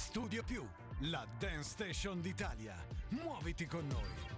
Studio Più, la dance station d'Italia. Muoviti con noi.